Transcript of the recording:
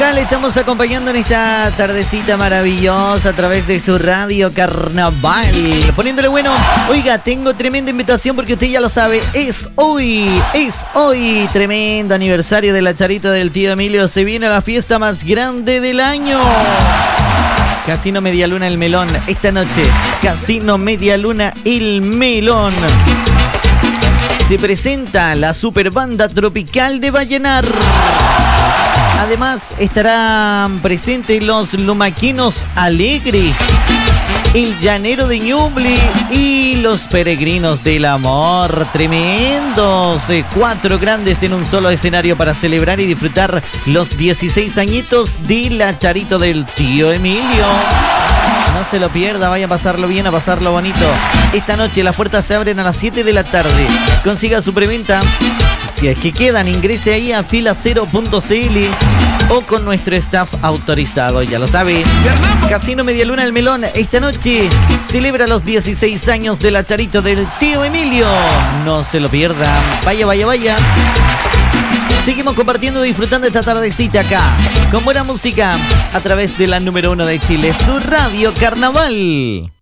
musical estamos acompañando en esta tardecita maravillosa a través de su radio Carnaval. Poniéndole bueno, oiga, tengo tremenda invitación porque usted ya lo sabe, es hoy, tremendo aniversario de la Charito del tío Emilio. Se viene la fiesta más grande del año. Casino Medialuna El Melón, esta noche, Casino Medialuna El Melón. Se presenta la Superbanda Tropical de Vallenar. Además estarán presentes los Lumaquinos Alegres, el Llanero de Ñuble y los Peregrinos del Amor. Tremendos, 4 grandes en un solo escenario para celebrar y disfrutar los 16 añitos de la Charito del tío Emilio. No se lo pierda, vaya a pasarlo bien, a pasarlo bonito. Esta noche las puertas se abren a las 7 de la tarde. Consiga su preventa. Si es que quedan, ingrese ahí a filacero.cl o con nuestro staff autorizado, ya lo sabe. Casino Medialuna El Melón, esta noche celebra los 16 años de la Charito del tío Emilio. No se lo pierda. Vaya, vaya, vaya. Seguimos compartiendo y disfrutando esta tardecita acá, con buena música, a través de la número 1 de Chile, su radio Carnaval.